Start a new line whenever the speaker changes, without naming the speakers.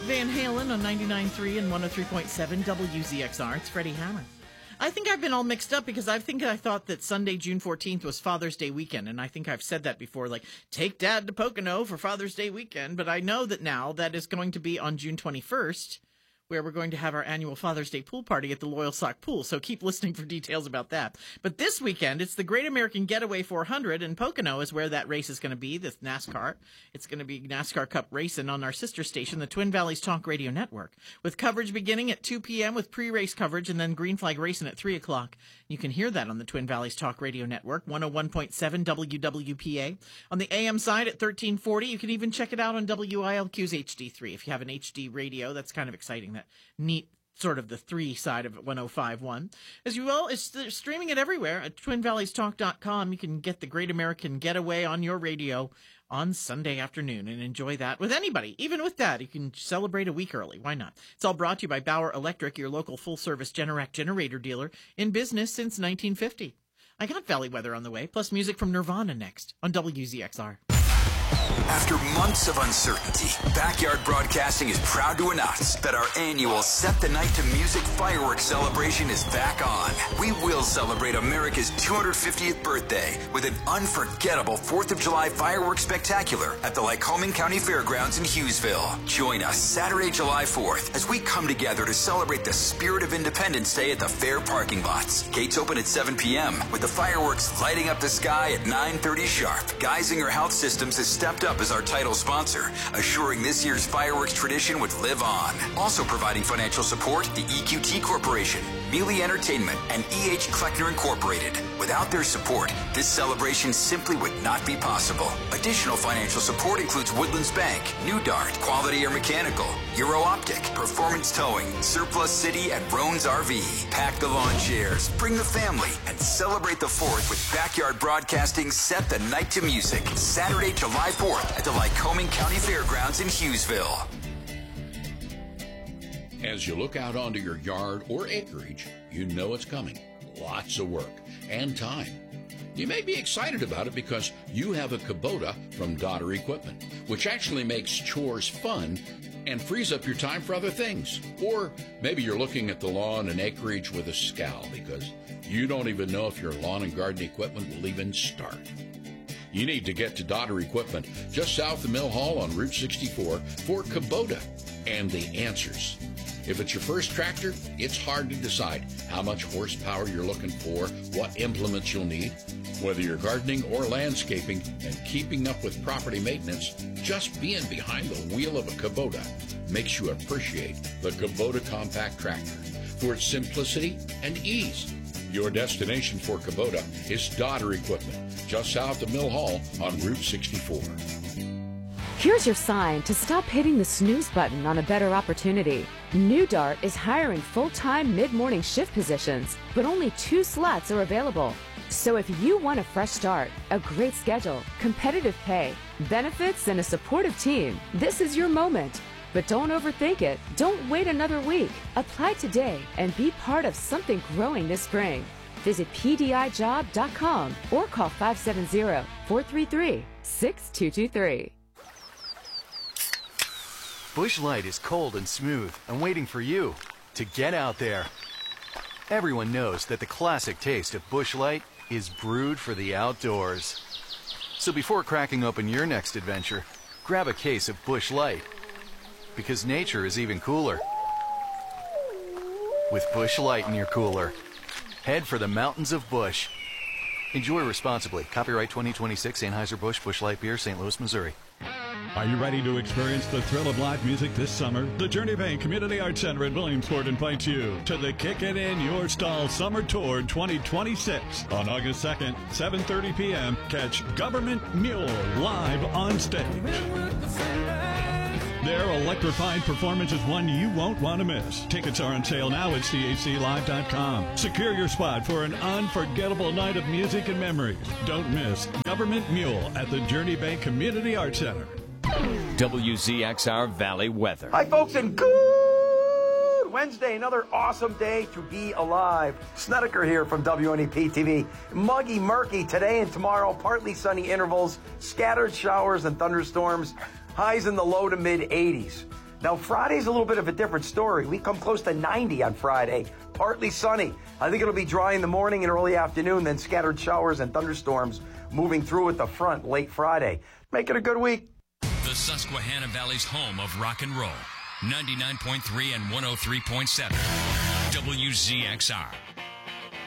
Van Halen on 99.3 and 103.7 WZXR. It's Freddie Hammer. I think I've been all mixed up because I thought that Sunday, June 14th was Father's Day weekend, and I think I've said that before, like, take Dad to Pocono for Father's Day weekend, but I know that now that is going to be on June 21st, where we're going to have our annual Father's Day pool party at the Loyal Sock Pool, so keep listening for details about that. But this weekend, it's the Great American Getaway 400, and Pocono is where that race is going to be, this NASCAR. It's going to be NASCAR Cup racing on our sister station, the Twin Valleys Talk Radio Network, with coverage beginning at 2 p.m. with pre-race coverage, and then green flag racing at 3 o'clock. You can hear that on the Twin Valleys Talk Radio Network, 101.7 WWPA. On the AM side at 1340, you can even check it out on WILQ's HD3. If you have an HD radio, that's kind of exciting. That neat sort of the 3 side of 105.1. As well, it's streaming it everywhere at TwinValleysTalk.com. You can get the Great American Getaway on your radio on Sunday afternoon and enjoy that with anybody. Even with that, you can celebrate a week early. Why not? It's all brought to you by Bauer Electric, your local full-service Generac generator dealer in business since 1950. I got Valley Weather on the way, plus music from Nirvana next on WZXR.
After months of uncertainty, Backyard Broadcasting is proud to announce that our annual Set the Night to Music fireworks celebration is back on. We will celebrate America's 250th birthday with an unforgettable 4th of July fireworks spectacular at the Lycoming County Fairgrounds in Hughesville. Join us Saturday, July 4th as we come together to celebrate the spirit of Independence Day at the fair parking lots. Gates open at 7 p.m. with the fireworks lighting up the sky at 9:30 sharp. Geisinger Health Systems has stepped up as our title sponsor, assuring this year's fireworks tradition would live on. Also providing financial support, the EQT Corporation, Mealy Entertainment, and E.H. Kleckner Incorporated. Without their support, this celebration simply would not be possible. Additional financial support includes Woodlands Bank, New Dart, Quality Air Mechanical, Euro Optic, Performance Towing, Surplus City, and Roan's RV. Pack the lawn chairs, bring the family, and celebrate the 4th with Backyard Broadcasting Set the Night to Music. Saturday, July 4th at the Lycoming County Fairgrounds in Hughesville.
As you look out onto your yard or acreage, you know it's coming. Lots of work and time. You may be excited about it because you have a Kubota from Dodder Equipment, which actually makes chores fun and frees up your time for other things. Or maybe you're looking at the lawn and acreage with a scowl because you don't even know if your lawn and garden equipment will even start. You need to get to Dodder Equipment just south of Mill Hall on Route 64 for Kubota and the answers. If it's your first tractor, it's hard to decide how much horsepower you're looking for, what implements you'll need. Whether you're gardening or landscaping and keeping up with property maintenance, just being behind the wheel of a Kubota makes you appreciate the Kubota Compact Tractor for its simplicity and ease. Your destination for Kubota is Dodder Equipment, just south of Mill Hall on Route 64.
Here's your sign to stop hitting the snooze button on a better opportunity. New Dart is hiring full-time mid-morning shift positions, but only 2 slots are available. So if you want a fresh start, a great schedule, competitive pay, benefits, and a supportive team, this is your moment. But don't overthink it. Don't wait another week. Apply today and be part of something growing this spring. Visit PDIjob.com or call 570-433-6223.
Busch Light is cold and smooth and waiting for you to get out there. Everyone knows that the classic taste of Busch Light is brewed for the outdoors. So before cracking open your next adventure, grab a case of Busch Light. Because nature is even cooler with Busch Light in your cooler. Head for the mountains of Busch. Enjoy responsibly. Copyright 2026 Anheuser-Busch Busch Light Beer, St. Louis, Missouri.
Are you ready to experience the thrill of live music this summer? The Journey Bank Community Arts Center in Williamsport invites you to the Kick It In Your Stall Summer Tour 2026. On August 2nd, 7:30 p.m., catch Government Mule live on stage. Their electrified performance is one you won't want to miss. Tickets are on sale now at CHCLive.com. Secure your spot for an unforgettable night of music and memories. Don't miss Government Mule at the Journey Bank Community Arts Center.
WZXR Valley Weather.
Hi, folks, and good Wednesday. Another awesome day to be alive. Snedeker here from WNEP TV. Muggy, murky today and tomorrow. Partly sunny intervals, scattered showers and thunderstorms. Highs in the low to mid 80s. Now, Friday's a little bit of a different story. We come close to 90 on Friday. Partly sunny. I think it'll be dry in the morning and early afternoon, then scattered showers and thunderstorms moving through at the front late Friday. Make it a good week.
The Susquehanna Valley's home of rock and roll. 99.3 and 103.7. WZXR.